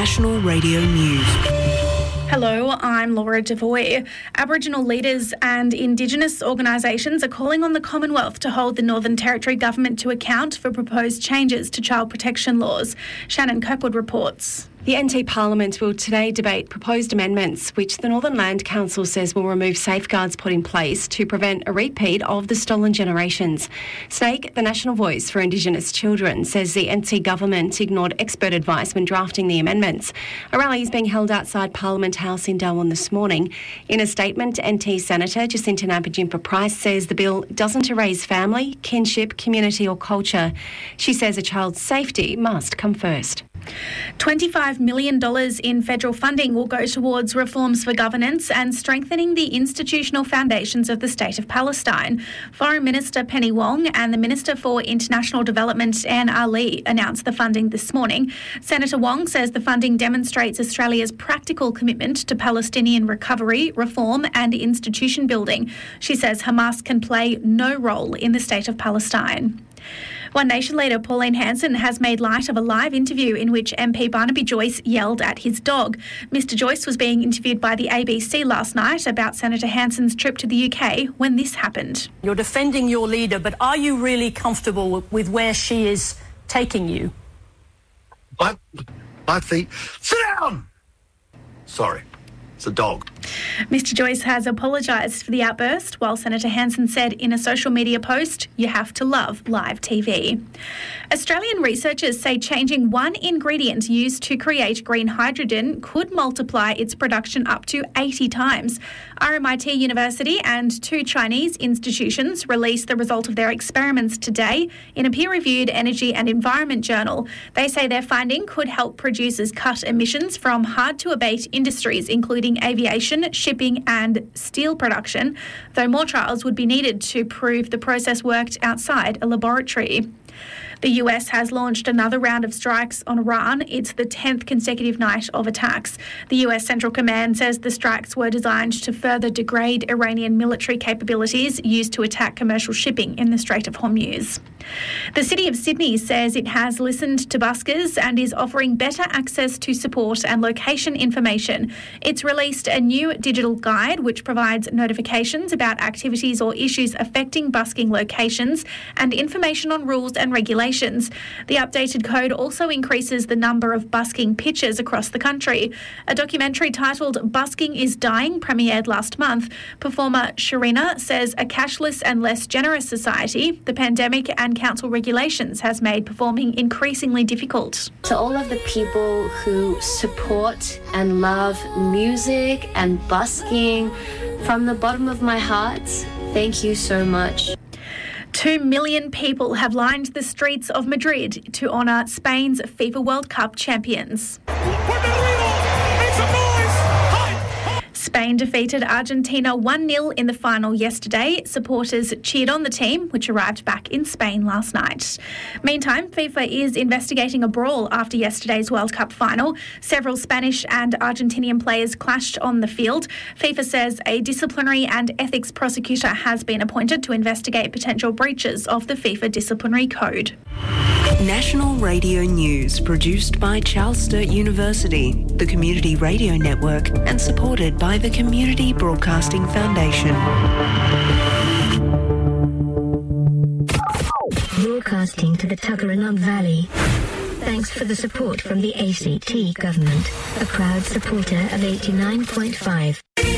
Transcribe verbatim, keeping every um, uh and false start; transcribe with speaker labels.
Speaker 1: National Radio News.
Speaker 2: Hello, I'm Laura Devoy. Aboriginal leaders and Indigenous organisations are calling on the Commonwealth to hold the Northern Territory government to account for proposed changes to child protection laws. Shannon Kirkwood reports.
Speaker 3: The N T Parliament will today debate proposed amendments which the Northern Land Council says will remove safeguards put in place to prevent a repeat of the stolen generations. SNAICC, the national voice for Indigenous children, says the N T government ignored expert advice when drafting the amendments. A rally is being held outside Parliament House in Darwin this morning. In a statement, N T Senator Jacinta Nampijinpa-Price says the bill doesn't erase family, kinship, community or culture. She says a child's safety must come first.
Speaker 2: twenty-five million dollars in federal funding will go towards reforms for governance and strengthening the institutional foundations of the State of Palestine. Foreign Minister Penny Wong and the Minister for International Development, Anne Ali, announced the funding this morning. Senator Wong says the funding demonstrates Australia's practical commitment to Palestinian recovery, reform and institution building. She says Hamas can play no role in the State of Palestine. One Nation leader Pauline Hanson has made light of a live interview in which M P Barnaby Joyce yelled at his dog. Mister Joyce was being interviewed by the A B C last night about Senator Hanson's trip to the U K when this happened.
Speaker 4: You're defending your leader, but are you really comfortable with where she is taking you?
Speaker 5: My, my feet. Sit down! Sorry, it's a dog.
Speaker 2: Mister Joyce has apologised for the outburst, while Senator Hanson said in a social media post, "You have to love live T V." Australian researchers say changing one ingredient used to create green hydrogen could multiply its production up to eighty times. R M I T University and two Chinese institutions released the result of their experiments today in a peer-reviewed Energy and Environment journal. They say their finding could help producers cut emissions from hard-to-abate industries, including aviation, shipping and steel production, though more trials would be needed to prove the process worked outside a laboratory. The U S has launched another round of strikes on Iran. It's the tenth consecutive night of attacks. The U S Central Command says the strikes were designed to further degrade Iranian military capabilities used to attack commercial shipping in the Strait of Hormuz. The City of Sydney says it has listened to buskers and is offering better access to support and location information. It's released a new digital guide which provides notifications about activities or issues affecting busking locations and information on rules and regulations. The updated code also increases the number of busking pitches across the country. A documentary titled Busking is Dying premiered last month. Performer Sharina says a cashless and less generous society, the pandemic and council regulations has made performing increasingly difficult.
Speaker 6: To all of the people who support and love music and busking, from the bottom of my heart, thank you so much.
Speaker 2: Two million people have lined the streets of Madrid to honour Spain's FIFA World Cup champions. Spain defeated Argentina one nil in the final yesterday. Supporters cheered on the team, which arrived back in Spain last night. Meantime, FIFA is investigating a brawl after yesterday's World Cup final. Several Spanish and Argentinian players clashed on the field. FIFA says a disciplinary and ethics prosecutor has been appointed to investigate potential breaches of the FIFA disciplinary code.
Speaker 1: National Radio News, produced by Charles Sturt University, the Community Radio Network, and supported by the Community Broadcasting Foundation.
Speaker 7: Broadcasting to the Tuggeranong Valley. Thanks for the support from the A C T government, a proud supporter of eighty-nine point five.